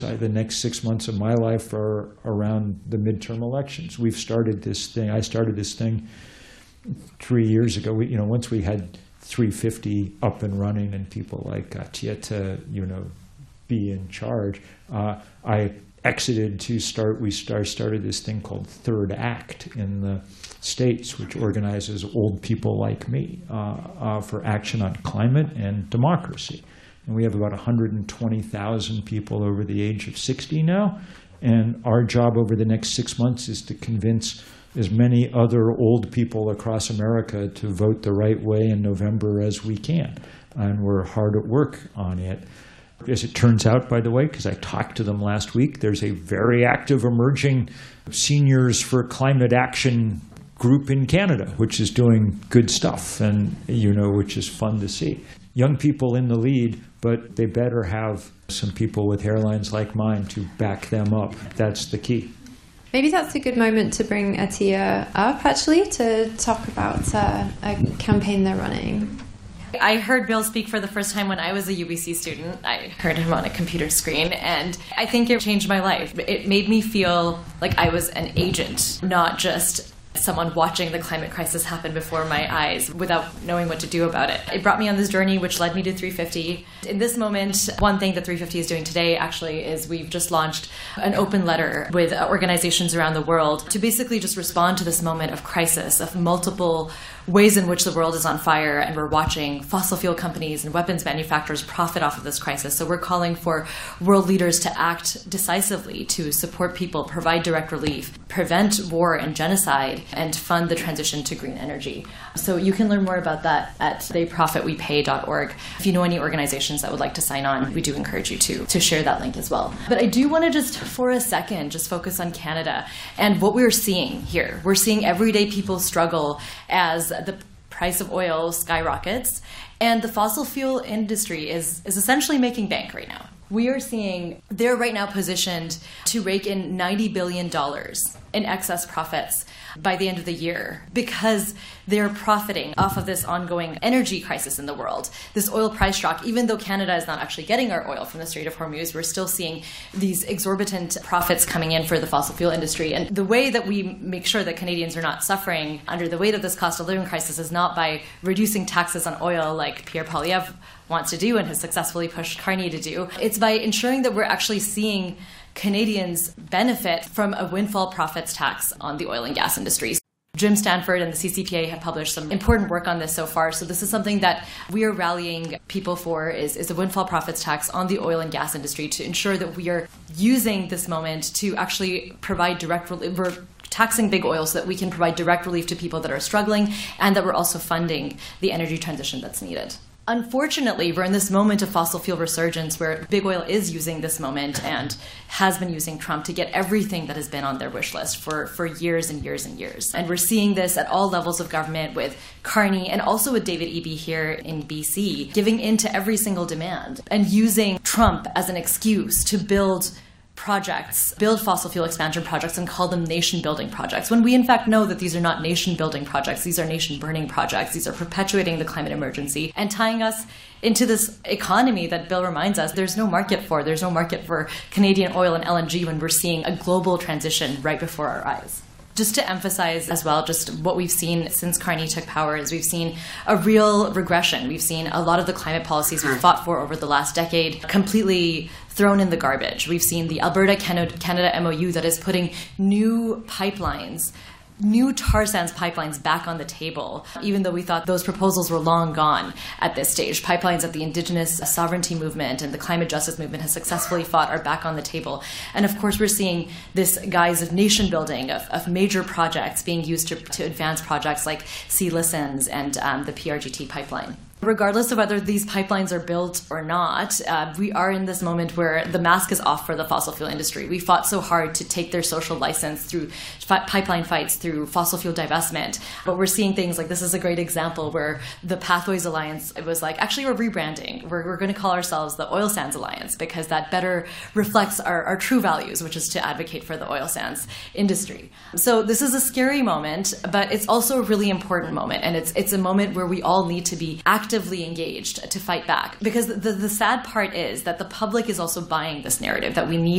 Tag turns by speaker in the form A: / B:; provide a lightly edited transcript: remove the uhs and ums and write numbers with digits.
A: The next 6 months of my life are around the midterm elections. We've started this thing. I started this thing 3 years ago. Once we had 350 up and running and people like Tia to, be in charge, I exited to start. We started this thing called Third Act in the States, which organizes old people like me for action on climate and democracy. And we have about 120,000 people over the age of 60 now. And our job over the next 6 months is to convince as many other old people across America to vote the right way in November as we can. And we're hard at work on it. As it turns out, by the way, because I talked to them last week, there's a very active emerging Seniors for Climate Action group in Canada, which is doing good stuff and, which is fun to see. Young people in the lead, but they better have some people with hairlines like mine to back them up. That's the key.
B: Maybe that's a good moment to bring Atiya up, actually, to talk about a campaign they're running.
C: I heard Bill speak for the first time when I was a UBC student. I heard him on a computer screen, and I think it changed my life. It made me feel like I was an agent, not just someone watching the climate crisis happen before my eyes without knowing what to do about it. It brought me on this journey, which led me to 350. In this moment, one thing that 350 is doing today actually is we've just launched an open letter with organizations around the world to basically just respond to this moment of crisis, of multiple ways in which the world is on fire, and we're watching fossil fuel companies and weapons manufacturers profit off of this crisis. So we're calling for world leaders to act decisively to support people, provide direct relief, prevent war and genocide, and fund the transition to green energy. So you can learn more about that at theyprofitwepay.org. If you know any organizations that would like to sign on, we do encourage you to share that link as well. But I do want to just, for a second, just focus on Canada and what we're seeing here. We're seeing everyday people struggle as the price of oil skyrockets, and the fossil fuel industry is essentially making bank right now. We are seeing they're right now positioned to rake in $90 billion in excess profits by the end of the year because they're profiting off of this ongoing energy crisis in the world, this oil price shock. Even though Canada is not actually getting our oil from the Strait of Hormuz, we're still seeing these exorbitant profits coming in for the fossil fuel industry. And the way that we make sure that Canadians are not suffering under the weight of this cost of living crisis is not by reducing taxes on oil like Pierre Poilievre wants to do and has successfully pushed Carney to do. It's by ensuring that we're actually seeing Canadians benefit from a windfall profits tax on the oil and gas industries. Jim Stanford and the CCPA have published some important work on this so far. So this is something that we are rallying people for is a windfall profits tax on the oil and gas industry to ensure that we are using this moment to actually provide direct relief. We're taxing big oil so that we can provide direct relief to people that are struggling and that we're also funding the energy transition that's needed. Unfortunately, we're in this moment of fossil fuel resurgence where big oil is using this moment and has been using Trump to get everything that has been on their wish list for years and years and years. And we're seeing this at all levels of government with Carney and also with David Eby here in BC, giving in to every single demand and using Trump as an excuse to build fossil fuel expansion projects and call them nation-building projects, when we in fact know that these are not nation-building projects, these are nation-burning projects, these are perpetuating the climate emergency and tying us into this economy that Bill reminds us there's no market for. There's no market for Canadian oil and LNG when we're seeing a global transition right before our eyes. Just to emphasize as well, just what we've seen since Carney took power is we've seen a real regression. We've seen a lot of the climate policies we've fought for over the last decade completely thrown in the garbage. We've seen the Alberta-Canada MOU that is putting new tar sands pipelines back on the table, even though we thought those proposals were long gone at this stage. Pipelines that the Indigenous sovereignty movement and the climate justice movement has successfully fought are back on the table. And of course, we're seeing this guise of nation building, of major projects being used to advance projects like Sea Listens and the PRGT pipeline. Regardless of whether these pipelines are built or not, we are in this moment where the mask is off for the fossil fuel industry. We fought so hard to take their social license through pipeline fights, through fossil fuel divestment. But we're seeing things like this is a great example where the Pathways Alliance, it was like, actually we're rebranding. We're going to call ourselves the Oil Sands Alliance because that better reflects our true values, which is to advocate for the oil sands industry. So this is a scary moment, but it's also a really important moment. And it's a moment where we all need to be active actively engaged to fight back. Because the sad part is that the public is also buying this narrative that we need